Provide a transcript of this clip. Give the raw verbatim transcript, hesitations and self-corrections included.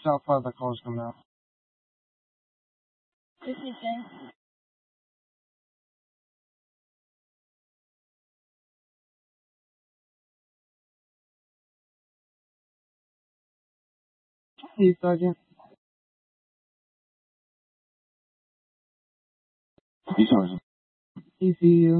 how far the calls come out. fifty cents. Hey, Sergeant. Hey, Sergeant. E C U.